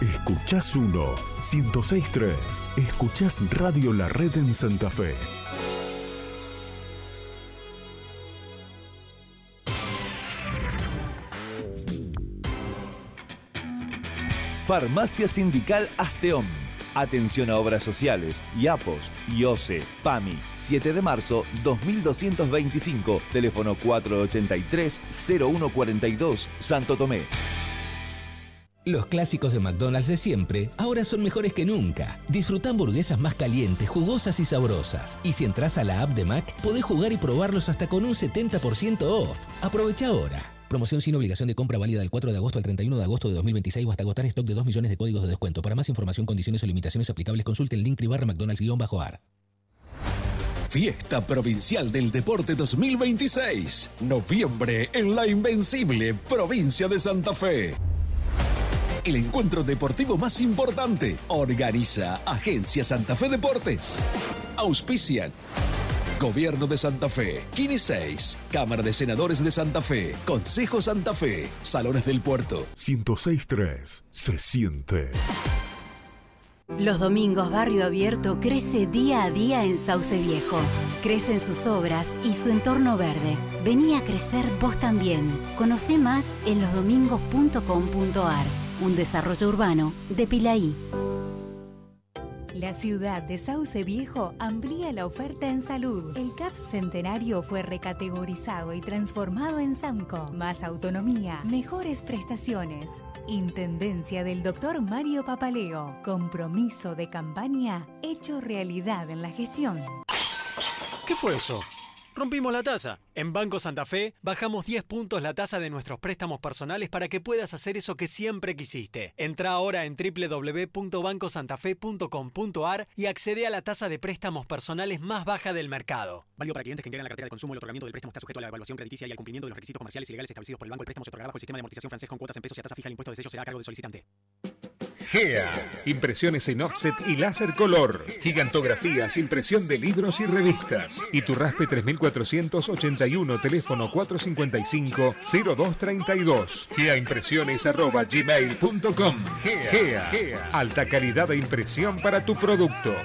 Escuchás 106.3. Escuchás Radio La Red en Santa Fe. Farmacia Sindical Asteón. Atención a obras sociales, IAPOS, IOSE, PAMI. 7 de marzo 2225, teléfono 483-0142, Santo Tomé. Los clásicos de McDonald's de siempre ahora son mejores que nunca. Disfruta hamburguesas más calientes, jugosas y sabrosas. Y si entras a la app de Mac, podés jugar y probarlos hasta con un 70% off. Aprovecha ahora. Promoción sin obligación de compra válida del 4 de agosto al 31 de agosto de 2026 o hasta agotar stock de 2 millones de códigos de descuento. Para más información, condiciones o limitaciones aplicables, consulte el link /McDonald's-AR. Fiesta Provincial del Deporte 2026. Noviembre en la invencible provincia de Santa Fe. El encuentro deportivo más importante. Organiza Agencia Santa Fe Deportes. Auspician Gobierno de Santa Fe, Kini 6, Cámara de Senadores de Santa Fe, Consejo Santa Fe, Salones del Puerto. 106.3 se siente. Los domingos Barrio Abierto crece día a día en Sauce Viejo. Crecen sus obras y su entorno verde. Vení a crecer vos también. Conocé más en losdomingos.com.ar. Un desarrollo urbano de Pilaí. La ciudad de Sauce Viejo amplía la oferta en salud. El CAP Centenario fue recategorizado y transformado en SAMCO. Más autonomía, mejores prestaciones. Intendencia del Dr. Mario Papaleo. Compromiso de campaña hecho realidad en la gestión. ¿Qué fue eso? Rompimos la tasa. En Banco Santa Fe bajamos 10 puntos la tasa de nuestros préstamos personales para que puedas hacer eso que siempre quisiste. Entra ahora en www.bancosantafe.com.ar y accede a la tasa de préstamos personales más baja del mercado. Válido para clientes que integran la cartera de consumo. El otorgamiento del préstamo está sujeto a la evaluación crediticia y al cumplimiento de los requisitos comerciales y legales establecidos por el banco. El préstamo se otorgará bajo el sistema de amortización francés con cuotas en pesos y a tasa fija. El impuesto de sello será a cargo del solicitante. GEA, impresiones en offset y láser color, gigantografías, impresión de libros y revistas. Iturraspe 3481, teléfono 455-0232. GEAimpresiones@gmail.com. GEA, alta calidad de impresión para tu producto.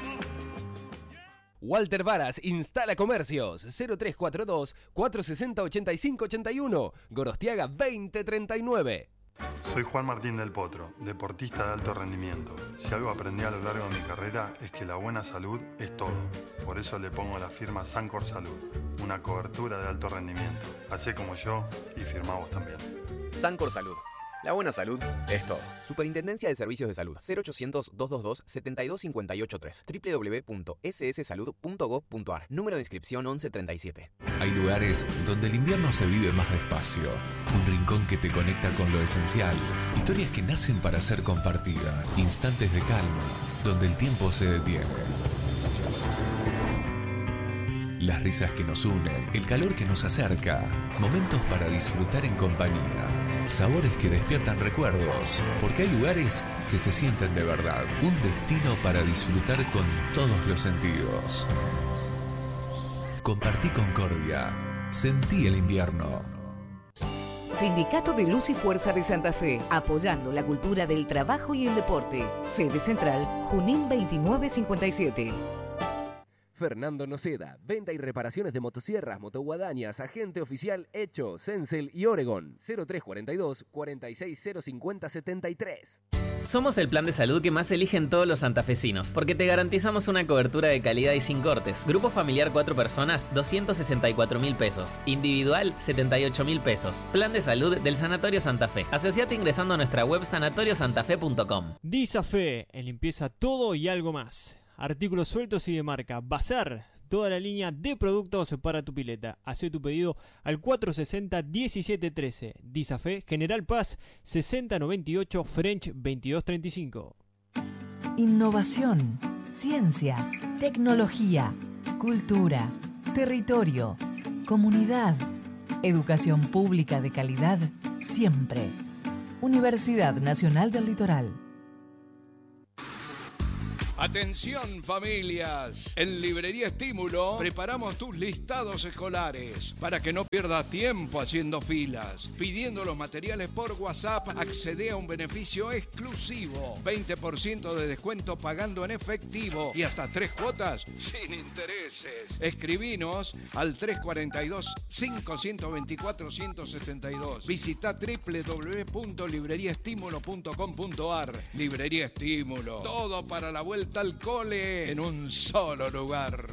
Walter Varas instala comercios 0342 460 8581, Gorostiaga 2039. Soy Juan Martín del Potro, deportista de alto rendimiento. Si algo aprendí a lo largo de mi carrera es que la buena salud es todo. Por eso le pongo la firma Sancor Salud, una cobertura de alto rendimiento. Hacé como yo y firmá vos también. Sancor Salud. La buena salud es todo. Superintendencia de Servicios de Salud. 0800-222-72583. www.sssalud.gov.ar. Número de inscripción 1137. Hay lugares donde el invierno se vive más despacio. Un rincón que te conecta con lo esencial. Historias que nacen para ser compartidas. Instantes de calma, donde el tiempo se detiene. Las risas que nos unen, el calor que nos acerca. Momentos para disfrutar en compañía. Sabores que despiertan recuerdos, porque hay lugares que se sienten de verdad. Un destino para disfrutar con todos los sentidos. Compartí Concordia. Sentí el invierno. Sindicato de Luz y Fuerza de Santa Fe, apoyando la cultura del trabajo y el deporte. Sede central, Junín 2957. Fernando Noceda, venta y reparaciones de motosierras, motoguadañas, agente oficial Hecho, Cencel y Oregon. 0342 460573. Somos el plan de salud que más eligen todos los santafesinos, porque te garantizamos una cobertura de calidad y sin cortes. Grupo familiar 4 personas, 264.000 pesos. Individual, 78.000 pesos. Plan de salud del Sanatorio Santa Fe. Asociate ingresando a nuestra web sanatoriosantafe.com. Disafe, en limpieza todo y algo más. Artículos sueltos y de marca. Bazar, toda la línea de productos para tu pileta. Hacé tu pedido al 460-1713. Disafe, General Paz, 6098, French 2235. Innovación, ciencia, tecnología, cultura, territorio, comunidad, educación pública de calidad, siempre. Universidad Nacional del Litoral. Atención familias, en Librería Estímulo preparamos tus listados escolares para que no pierdas tiempo haciendo filas. Pidiendo los materiales por WhatsApp, accede a un beneficio exclusivo, 20% de descuento pagando en efectivo y hasta 3 cuotas sin intereses. Escribinos al 342-524-172. Visita www.libreriaestimulo.com.ar. Librería Estímulo, todo para la vuelta al cole en un solo lugar.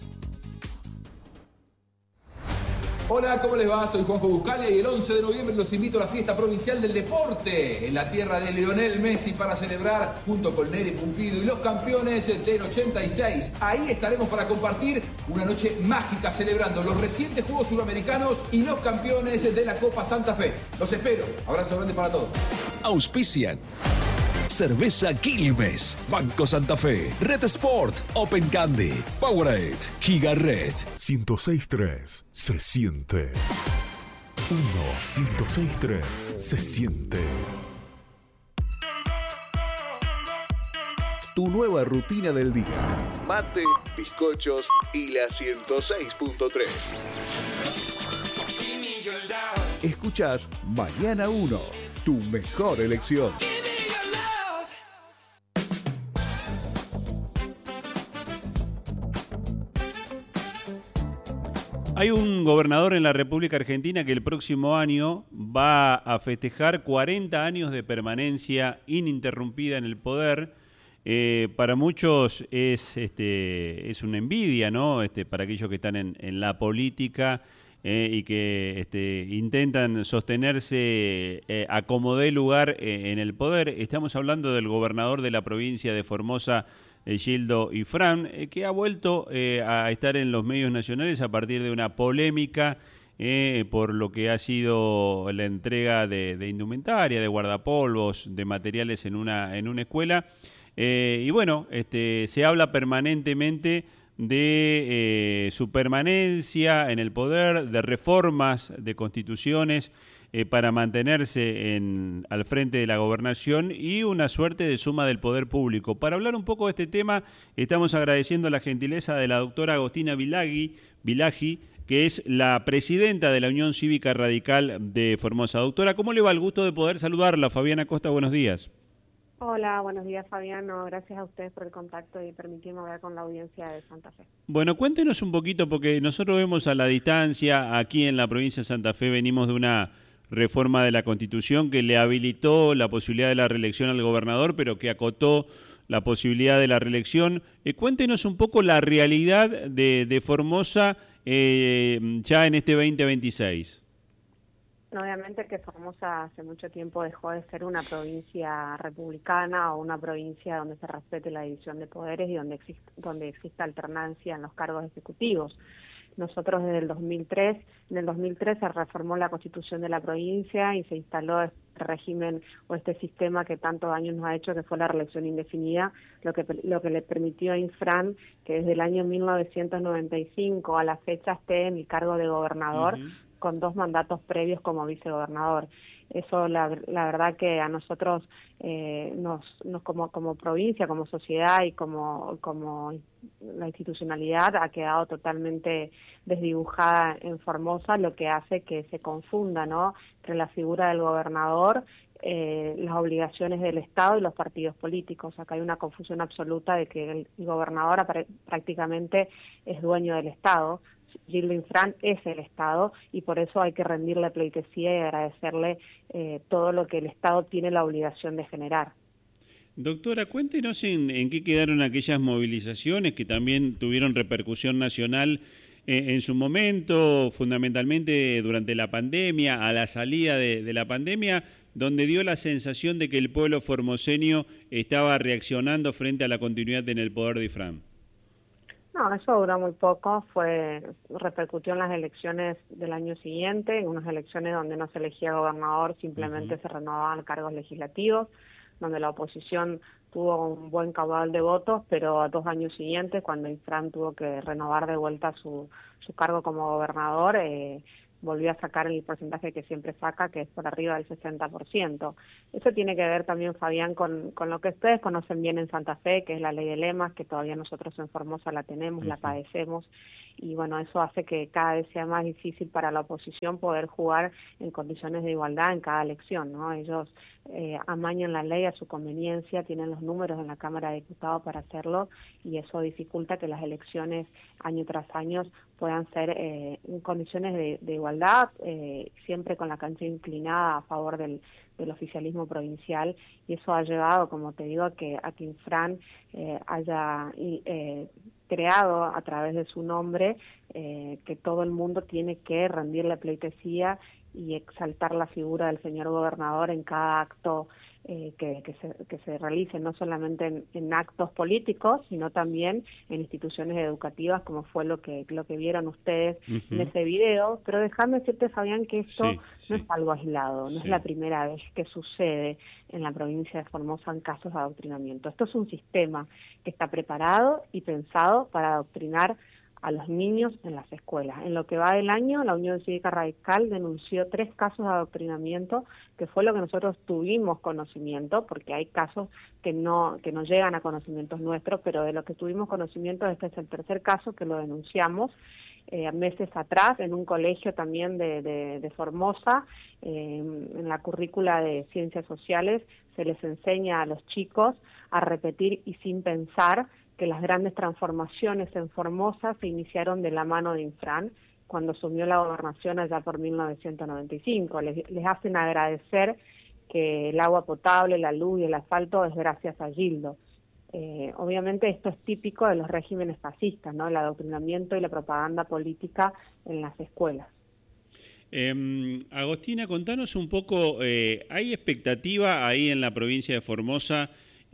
Hola, ¿cómo les va? Soy Juanjo Buscalia y el 11 de noviembre los invito a la fiesta provincial del deporte en la tierra de Lionel Messi para celebrar junto con Neri Pumpido y los campeones del 86. Ahí estaremos para compartir una noche mágica celebrando los recientes Juegos Suramericanos y los campeones de la Copa Santa Fe. Los espero. Abrazo grande para todos. Auspician Cerveza Quilmes, Banco Santa Fe, Red Sport, Open Candy, Powerade, Giga Red. 106.3 se siente. 106.3 se siente. Tu nueva rutina del día. Mate, bizcochos y la 106.3. Escuchás Mañana 1, tu mejor elección. Hay un gobernador en la República Argentina que el próximo año va a festejar 40 años de permanencia ininterrumpida en el poder. Para muchos es una envidia, ¿no? Para aquellos que están en la política y que intentan sostenerse a como dé lugar en el poder. Estamos hablando del gobernador de la provincia de Formosa, Gildo Ifrán, que ha vuelto a estar en los medios nacionales a partir de una polémica por lo que ha sido la entrega de indumentaria, de guardapolvos, de materiales en una escuela. Y bueno, se habla permanentemente de su permanencia en el poder, de reformas, de constituciones para mantenerse al frente de la gobernación y una suerte de suma del poder público. Para hablar un poco de este tema, estamos agradeciendo la gentileza de la doctora Agostina Vilagi, que es la presidenta de la Unión Cívica Radical de Formosa. Doctora, ¿cómo le va? El gusto de poder saludarla. Fabiana Costa, buenos días. Hola, buenos días, Fabiano. Gracias a ustedes por el contacto y permitirme hablar con la audiencia de Santa Fe. Bueno, cuéntenos un poquito, porque nosotros vemos a la distancia, aquí en la provincia de Santa Fe venimos de una reforma de la Constitución que le habilitó la posibilidad de la reelección al gobernador, pero que acotó la posibilidad de la reelección. Cuéntenos un poco la realidad de Formosa ya en este 2026. Obviamente que Formosa hace mucho tiempo dejó de ser una provincia republicana o una provincia donde se respete la división de poderes y donde exista alternancia en los cargos ejecutivos. Nosotros en el 2003 se reformó la Constitución de la provincia y se instaló este régimen o este sistema que tantos años nos ha hecho, que fue la reelección indefinida, lo que le permitió a Infran que desde el año 1995 a la fecha esté en el cargo de gobernador, con 2 mandatos previos como vicegobernador. Eso la verdad que a nosotros como provincia, como sociedad y como la institucionalidad ha quedado totalmente desdibujada en Formosa, lo que hace que se confunda, ¿no?, entre la figura del gobernador, las obligaciones del Estado y los partidos políticos. Acá hay una confusión absoluta de que el gobernador prácticamente es dueño del Estado. Gildo Infran es el Estado y por eso hay que rendirle pleitesía y agradecerle todo lo que el Estado tiene la obligación de generar. Doctora, cuéntenos en qué quedaron aquellas movilizaciones que también tuvieron repercusión nacional en su momento, fundamentalmente durante la pandemia, a la salida de la pandemia, donde dio la sensación de que el pueblo formoseño estaba reaccionando frente a la continuidad en el poder de Ifrán. No, eso duró muy poco, repercutió en las elecciones del año siguiente, en unas elecciones donde no se elegía gobernador, simplemente se renovaban cargos legislativos, donde la oposición tuvo un buen caudal de votos, pero a 2 años siguientes, cuando Infran tuvo que renovar de vuelta su cargo como gobernador, volvió a sacar el porcentaje que siempre saca, que es por arriba del 60%. Eso tiene que ver también, Fabián, con lo que ustedes conocen bien en Santa Fe, que es la ley de lemas, que todavía nosotros en Formosa la tenemos, la padecemos, y bueno, eso hace que cada vez sea más difícil para la oposición poder jugar en condiciones de igualdad en cada elección, ¿no? Ellos amañan la ley a su conveniencia, tienen los números en la Cámara de Diputados para hacerlo, y eso dificulta que las elecciones año tras año puedan ser en condiciones de igualdad, siempre con la cancha inclinada a favor del oficialismo provincial, y eso ha llevado, como te digo, a que Infran haya creado a través de su nombre que todo el mundo tiene que rendirle pleitesía y exaltar la figura del señor gobernador en cada acto que se realice, no solamente en actos políticos, sino también en instituciones educativas, como fue lo que vieron ustedes en ese video. Pero déjame decirte, Fabián, que esto no es algo aislado, no es la primera vez que sucede en la provincia de Formosa en casos de adoctrinamiento. Esto es un sistema que está preparado y pensado para adoctrinar a los niños en las escuelas. En lo que va del año, la Unión Cívica Radical denunció 3 casos de adoctrinamiento, que fue lo que nosotros tuvimos conocimiento, porque hay casos que no llegan a conocimientos nuestros, pero de lo que tuvimos conocimiento, este es el 3er caso que lo denunciamos meses atrás en un colegio también de Formosa. En la currícula de Ciencias Sociales se les enseña a los chicos a repetir y sin pensar que las grandes transformaciones en Formosa se iniciaron de la mano de Infran cuando asumió la gobernación allá por 1995. Les hacen agradecer que el agua potable, la luz y el asfalto es gracias a Gildo. Obviamente esto es típico de los regímenes fascistas, ¿no? El adoctrinamiento y la propaganda política en las escuelas. Agostina, contanos un poco, ¿hay expectativa ahí en la provincia de Formosa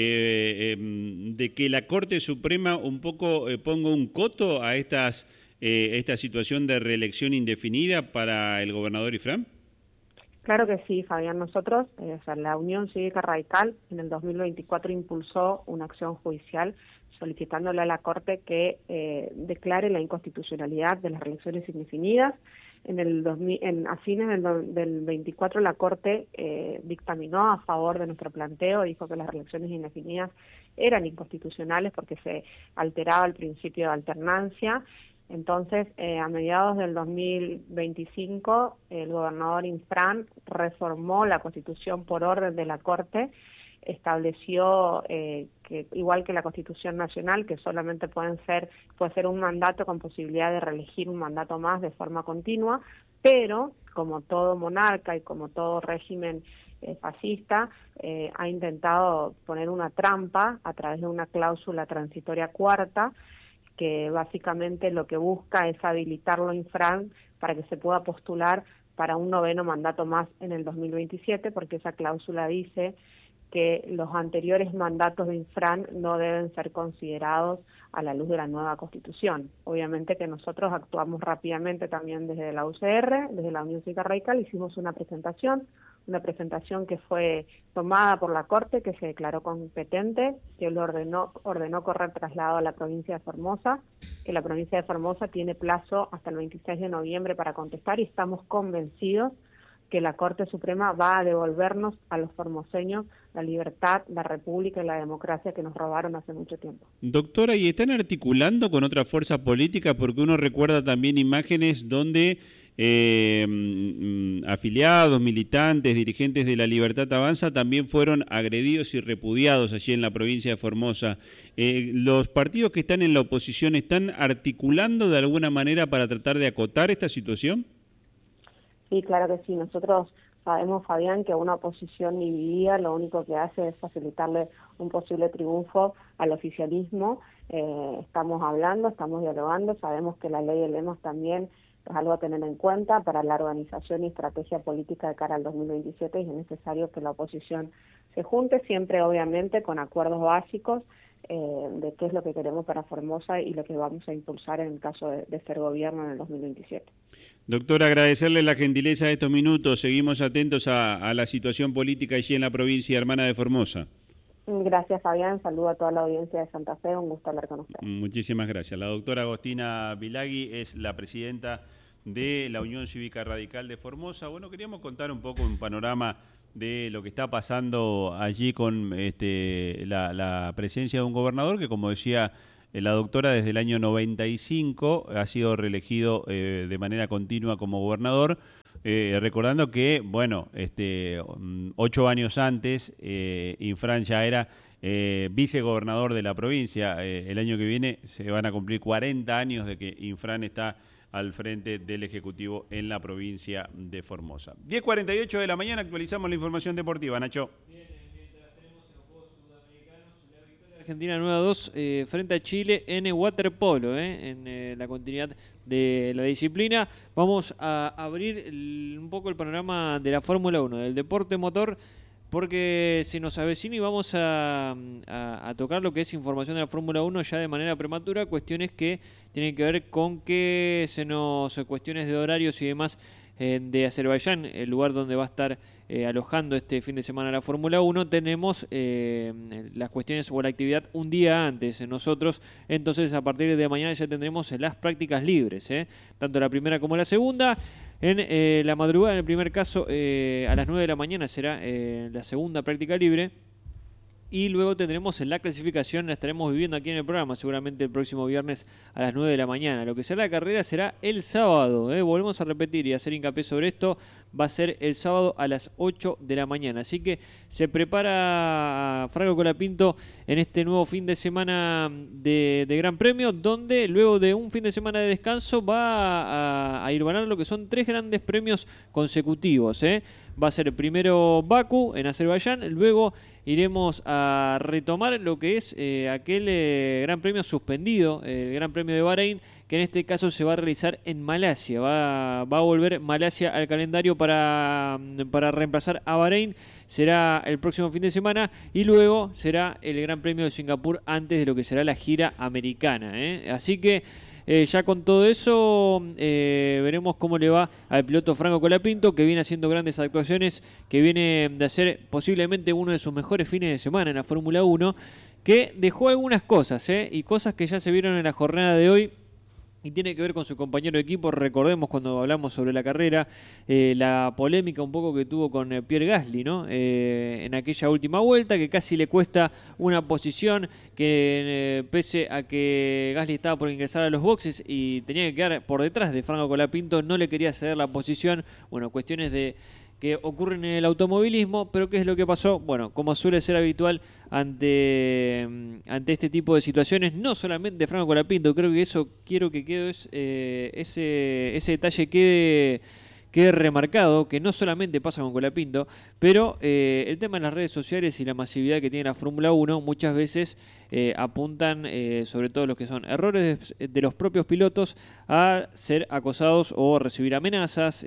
de que la Corte Suprema un poco ponga un coto a esta situación de reelección indefinida para el gobernador Infran? Claro que sí, Fabián. Nosotros, la Unión Cívica Radical, en el 2024 impulsó una acción judicial solicitándole a la Corte que declare la inconstitucionalidad de las reelecciones indefinidas. A fines del 24 la Corte dictaminó a favor de nuestro planteo, dijo que las reelecciones indefinidas eran inconstitucionales porque se alteraba el principio de alternancia. Entonces, a mediados del 2025, el gobernador Infran reformó la Constitución por orden de la Corte, estableció que, igual que la Constitución Nacional, que solamente puede ser un mandato con posibilidad de reelegir un mandato más de forma continua, pero como todo monarca y como todo régimen fascista, ha intentado poner una trampa a través de una cláusula transitoria cuarta, que básicamente lo que busca es habilitarlo Infran para que se pueda postular para un 9º mandato más en el 2027, porque esa cláusula dice que los anteriores mandatos de Infran no deben ser considerados a la luz de la nueva Constitución. Obviamente que nosotros actuamos rápidamente también desde la UCR, desde la Unión Cívica Radical, hicimos una presentación que fue tomada por la Corte, que se declaró competente, que lo ordenó correr traslado a la provincia de Formosa, que la provincia de Formosa tiene plazo hasta el 26 de noviembre para contestar, y estamos convencidos que la Corte Suprema va a devolvernos a los formoseños la libertad, la república y la democracia que nos robaron hace mucho tiempo. Doctora, ¿y están articulando con otra fuerza política? Porque uno recuerda también imágenes donde afiliados, militantes, dirigentes de la Libertad Avanza también fueron agredidos y repudiados allí en la provincia de Formosa. ¿Los partidos que están en la oposición están articulando de alguna manera para tratar de acotar esta situación? Sí, claro que sí. Nosotros sabemos, Fabián, que una oposición dividida lo único que hace es facilitarle un posible triunfo al oficialismo. Estamos hablando, estamos dialogando, sabemos que la ley de lemas también es algo a tener en cuenta para la organización y estrategia política de cara al 2027, y es necesario que la oposición se junte, siempre obviamente con acuerdos básicos de qué es lo que queremos para Formosa y lo que vamos a impulsar en el caso de ser gobierno en el 2027. Doctora, agradecerle la gentileza de estos minutos. Seguimos atentos a la situación política allí en la provincia hermana de Formosa. Gracias, Fabián. Saludo a toda la audiencia de Santa Fe. Un gusto hablar con usted. Muchísimas gracias. La doctora Agostina Vilagui es la presidenta de la Unión Cívica Radical de Formosa. Bueno, queríamos contar un poco un panorama de lo que está pasando allí con la presencia de un gobernador que, como decía la doctora, desde el año 95 ha sido reelegido de manera continua como gobernador, recordando que, bueno, 8 años antes, Infran ya era vicegobernador de la provincia. El año que viene se van a cumplir 40 años de que Infran está al frente del Ejecutivo en la provincia de Formosa. 10:48 de la mañana, actualizamos la información deportiva, Nacho. Argentina 9-2 frente a Chile en waterpolo, en la continuidad de la disciplina. Vamos a abrir un poco el panorama de la Fórmula 1, del deporte motor, porque se nos avecina y vamos a tocar lo que es información de la Fórmula 1 ya de manera prematura, cuestiones que tienen que ver con cuestiones de horarios y demás de Azerbaiyán, el lugar donde va a estar alojando este fin de semana la Fórmula 1. Tenemos las cuestiones o la actividad un día antes nosotros, entonces a partir de mañana ya tendremos las prácticas libres, tanto la primera como la segunda. En la madrugada, en el primer caso, a las 9 de la mañana será la segunda práctica libre. Y luego tendremos la clasificación, la estaremos viviendo aquí en el programa, seguramente el próximo viernes a las 9 de la mañana. Lo que será la carrera será el sábado, volvemos a repetir y a hacer hincapié sobre esto, va a ser el sábado a las 8 de la mañana. Así que se prepara Franco Colapinto en este nuevo fin de semana de Gran Premio, donde luego de un fin de semana de descanso va a irvanar lo que son 3 grandes premios consecutivos. Va a ser primero Bakú en Azerbaiyán, luego iremos a retomar lo que es aquel Gran Premio suspendido, el Gran Premio de Bahrein, que en este caso se va a realizar en Malasia. Va a volver Malasia al calendario para reemplazar a Bahrein. Será el próximo fin de semana y luego será el Gran Premio de Singapur antes de lo que será la gira americana. Así que ya con todo eso veremos cómo le va al piloto Franco Colapinto, que viene haciendo grandes actuaciones, que viene de hacer posiblemente uno de sus mejores fines de semana en la Fórmula 1, que dejó algunas cosas y cosas que ya se vieron en la jornada de hoy. Y tiene que ver con su compañero de equipo. Recordemos cuando hablamos sobre la carrera, la polémica un poco que tuvo con Pierre Gasly, ¿no? En aquella última vuelta, que casi le cuesta una posición, que pese a que Gasly estaba por ingresar a los boxes y tenía que quedar por detrás de Franco Colapinto, no le quería ceder la posición. Bueno, cuestiones que ocurren en el automovilismo, pero ¿qué es lo que pasó? Bueno, como suele ser habitual ante este tipo de situaciones, no solamente de Franco Colapinto, quiero que quede ese detalle quede remarcado, que no solamente pasa con Colapinto, pero el tema de las redes sociales y la masividad que tiene la Fórmula 1 muchas veces apuntan, sobre todo los que son errores de los propios pilotos, a ser acosados o recibir amenazas,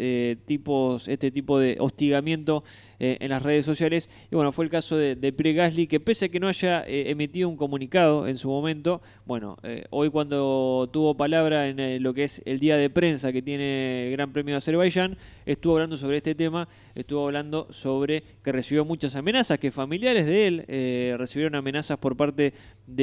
este tipo de hostigamiento en las redes sociales. Y bueno, fue el caso de Pierre Gasly, que pese a que no haya emitido un comunicado en su momento, bueno, hoy cuando tuvo palabra en lo que es el día de prensa que tiene el Gran Premio de Azerbaiyán, estuvo hablando sobre este tema, estuvo hablando sobre que recibió muchas amenazas, que familiares de él recibieron amenazas por parte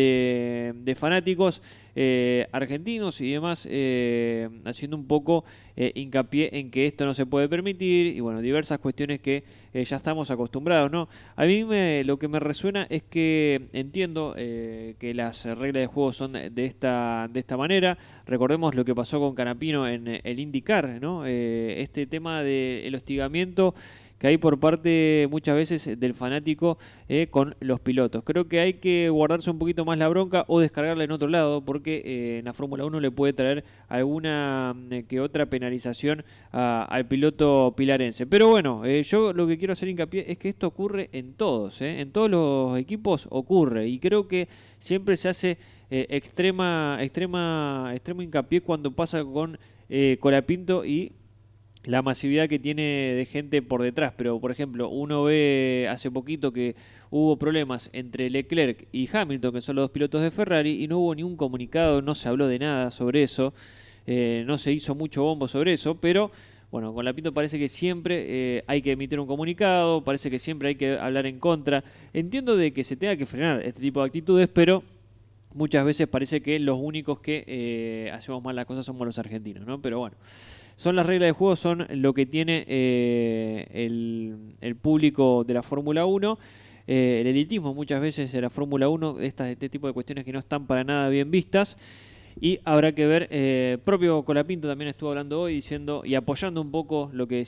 de fanáticos argentinos y demás, haciendo un poco hincapié en que esto no se puede permitir y bueno, diversas cuestiones que ya estamos acostumbrados, ¿no? A mí lo que me resuena es que entiendo que las reglas de juego son de esta manera. Recordemos lo que pasó con Canapino en el IndyCar, ¿no? Este tema del hostigamiento que hay por parte muchas veces del fanático con los pilotos. Creo que hay que guardarse un poquito más la bronca o descargarla en otro lado, porque en la Fórmula 1 le puede traer alguna que otra penalización al piloto pilarense. Pero bueno, yo lo que quiero hacer hincapié es que esto ocurre en todos, en todos los equipos ocurre, y creo que siempre se hace extremo hincapié cuando pasa con Colapinto y la masividad que tiene de gente por detrás. Pero, por ejemplo, uno ve hace poquito que hubo problemas entre Leclerc y Hamilton, que son los dos pilotos de Ferrari, y no hubo ningún comunicado, no se habló de nada sobre eso, no se hizo mucho bombo sobre eso, pero bueno, con Colapinto parece que siempre hay que emitir un comunicado, parece que siempre hay que hablar en contra. Entiendo de que se tenga que frenar este tipo de actitudes, pero muchas veces parece que los únicos que hacemos mal las cosas somos los argentinos, ¿no? Pero bueno, son las reglas de juego, son lo que tiene el público de la Fórmula 1. El elitismo muchas veces de la Fórmula 1, este tipo de cuestiones que no están para nada bien vistas. Y habrá que ver, propio Colapinto también estuvo hablando hoy diciendo y apoyando un poco lo que decía